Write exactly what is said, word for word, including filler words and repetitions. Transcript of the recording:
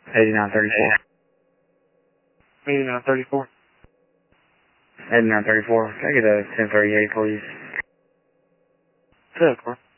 eighty-nine thirty-four. eighty-nine thirty-four. eighty-nine thirty-four. Can I get a ten thirty-eight, please? ten,